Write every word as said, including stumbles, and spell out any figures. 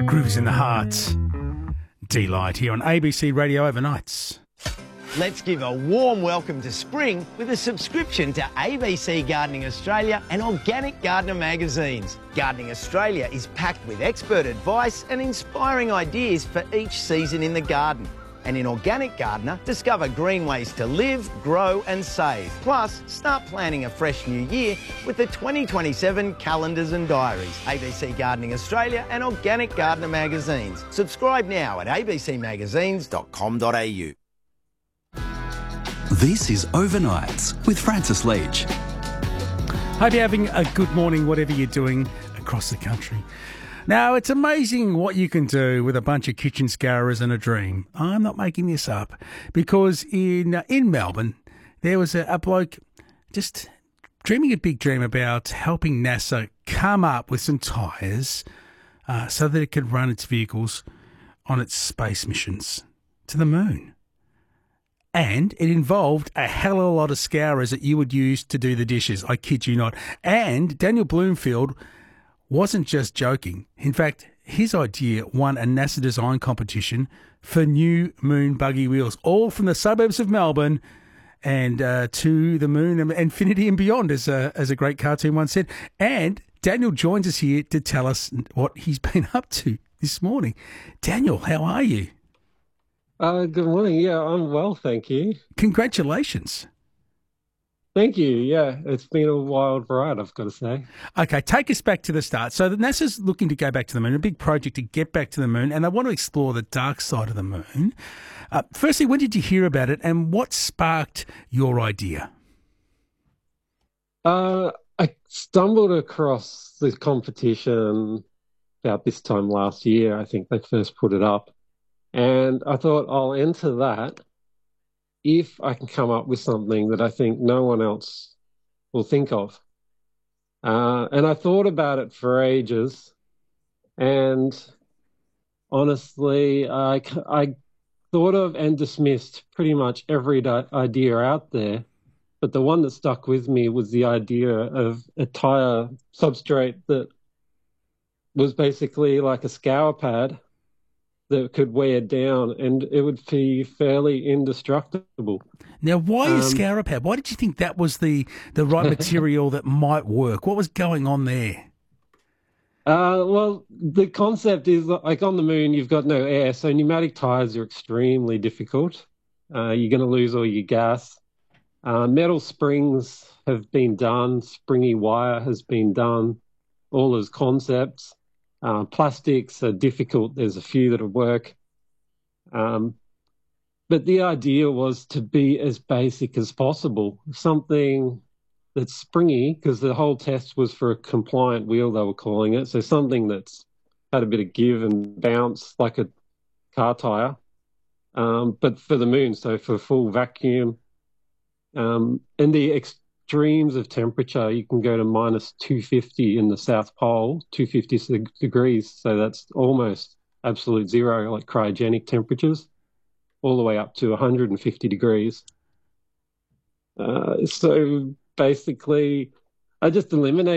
Grooves in the Heart. Delight here on A B C Radio Overnights. Let's give a warm welcome to spring with a subscription to A B C Gardening Australia and Organic Gardener magazines. Gardening Australia is packed with expert advice and inspiring ideas for each season in the garden. And in Organic Gardener, discover green ways to live, grow and save. Plus, start planning a fresh new year with the twenty twenty-seven calendars and diaries. A B C Gardening Australia and Organic Gardener magazines. Subscribe now at a b c magazines dot com dot a u. This is Overnights with Francis Leach. Hope you're having a good morning, whatever you're doing across the country. Now, it's amazing what you can do with a bunch of kitchen scourers and a dream. I'm not making this up, because in uh, in Melbourne, there was a, a bloke just dreaming a big dream about helping NASA come up with some tyres uh, so that it could run its vehicles on its space missions to the moon. And it involved a hell of a lot of scourers that you would use to do the dishes. I kid you not. And Daniel Bloomfield wasn't just joking. In fact, his idea won a NASA design competition for new moon buggy wheels, all from the suburbs of Melbourne and uh, to the moon and infinity and beyond, as a, as a great cartoon once said. And Daniel joins us here to tell us what he's been up to this morning. Daniel, how are you? Uh, good morning. Yeah, I'm well, thank you. Congratulations. Thank you. Yeah, it's been a wild ride, I've got to say. Okay, take us back to the start. So the NASA's looking to go back to the moon, a big project to get back to the moon, and they want to explore the dark side of the moon. Uh, firstly, when did you hear about it, and what sparked your idea? Uh, I stumbled across this competition about this time last year. I think they first put it up. And I thought I'll enter that if I can come up with something that I think no one else will think of. Uh, and I thought about it for ages. And honestly, I, I thought of and dismissed pretty much every di- idea out there. But the one that stuck with me was the idea of a tire substrate that was basically like a scour pad that could wear down, and it would be fairly indestructible. Now, why a Um, scour pad? Why did you think that was the, the right material that might work? What was going on there? Uh, well, the concept is like on the moon, you've got no air, so pneumatic tires are extremely difficult. Uh, you're going to lose all your gas. Uh, metal springs have been done. Springy wire has been done. All as concepts. Uh, plastics are difficult. There's a few that will work. Um, but the idea was to be as basic as possible, something that's springy, because the whole test was for a compliant wheel, they were calling it. So something that's had a bit of give and bounce like a car tire, um, but for the moon, so for full vacuum. Um, and the extremes of temperature, you can go to minus two hundred fifty in the South Pole, two hundred fifty degrees. So that's almost absolute zero, like cryogenic temperatures, all the way up to one hundred fifty degrees. Uh, so basically, I just eliminated